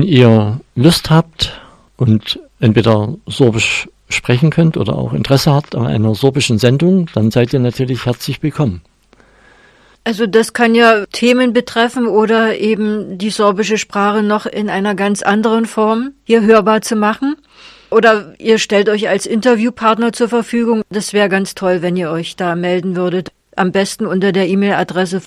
Wenn ihr Lust habt und entweder Sorbisch sprechen könnt oder auch Interesse habt an einer sorbischen Sendung, dann seid ihr natürlich herzlich willkommen. Also das kann ja Themen betreffen oder eben die sorbische Sprache noch in einer ganz anderen Form hier hörbar zu machen. Oder ihr stellt euch als Interviewpartner zur Verfügung. Das wäre ganz toll, wenn ihr euch da melden würdet. Am besten unter der E-Mail-Adresse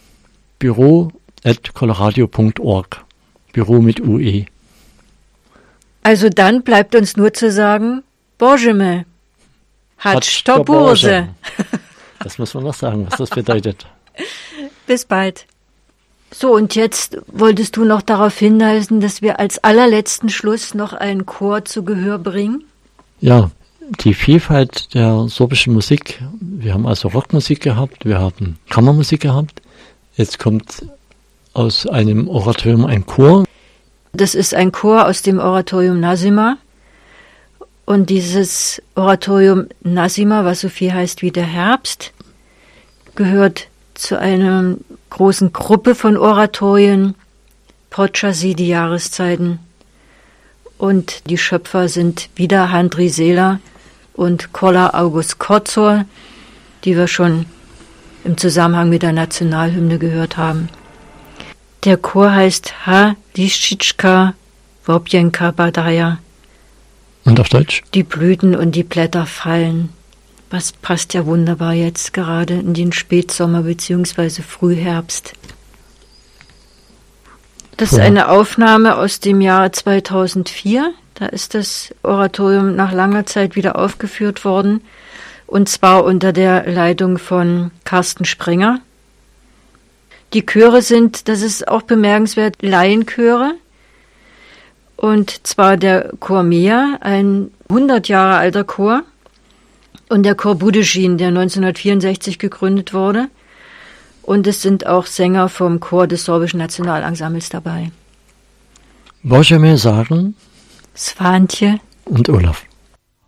büro@coloradio.org. Büro mit UE. Also dann bleibt uns nur zu sagen, Božeme. Hatsch to Bože. Das muss man noch sagen, was das bedeutet. Bis bald. So, und jetzt wolltest du noch darauf hinweisen, dass wir als allerletzten Schluss noch einen Chor zu Gehör bringen? Ja, die Vielfalt der sorbischen Musik. Wir haben also Rockmusik gehabt, wir haben Kammermusik gehabt. Jetzt kommt aus einem Oratorium ein Chor. Das ist ein Chor aus dem Oratorium Nasima. Und dieses Oratorium Nasima, was so viel heißt wie der Herbst, gehört zu einer großen Gruppe von Oratorien, Podchasy, die Jahreszeiten. Und die Schöpfer sind wieder Handri Sela und Kola August Kotzor, die wir schon im Zusammenhang mit der Nationalhymne gehört haben. Der Chor heißt Ha Lischitschka Wobjenka Badaya. Und auf Deutsch? Die Blüten und die Blätter fallen. Was passt ja wunderbar jetzt gerade in den Spätsommer bzw. Frühherbst. Das ist eine Aufnahme aus dem Jahr 2004. Da ist das Oratorium nach langer Zeit wieder aufgeführt worden. Und zwar unter der Leitung von Carsten Sprenger. Die Chöre sind, das ist auch bemerkenswert, Laienchöre. Und zwar der Chor Mea, ein 100 Jahre alter Chor. Und der Chor Budeschin, der 1964 gegründet wurde. Und es sind auch Sänger vom Chor des Sorbischen Nationalensembles dabei. Božeme sagen Svantje und Olaf.